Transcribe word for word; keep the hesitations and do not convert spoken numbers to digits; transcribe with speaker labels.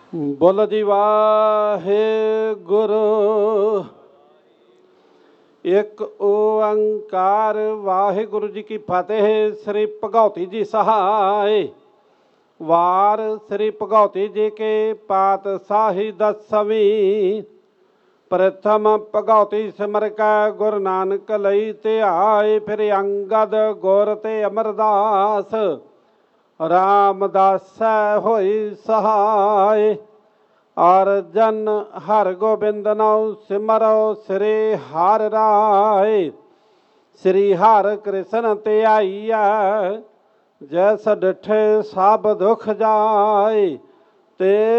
Speaker 1: ਬੋਲੋ ਜੀ ਵਾਹਿਗੁਰੂ। ਇੱਕ ਓੰਕਾਰ ਵਾਹਿਗੁਰੂ ਜੀ ਕੀ ਫਤਿਹ। श्री भगौती जी सहाय। वार श्री भगौती जी के पातशाही दसवीं। प्रथम भगौती सिमर कै गुरु नानक लई ध्याए। फिर अंगद गुर ते अमरदास रामदास होई सहाय। और जन हर गोबिंद नौ सिमरो श्री हर राय। श्री हर कृष्ण ते आईया जैस डिठे सब दुख जाए। ते